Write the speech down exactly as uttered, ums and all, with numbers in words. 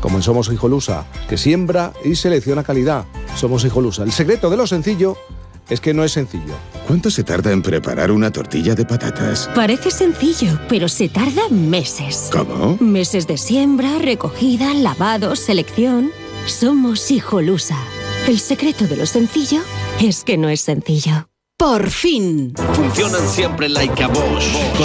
como en Somos Hijolusa, que siembra y selecciona calidad. Somos Hijolusa. El secreto de lo sencillo es que no es sencillo. ¿Cuánto se tarda en preparar una tortilla de patatas? Parece sencillo, pero se tarda meses. ¿Cómo? Meses de siembra, recogida, lavado, selección. Somos Hijolusa. El secreto de lo sencillo es que no es sencillo. ¡Por fin! Funcionan siempre like a Bosch.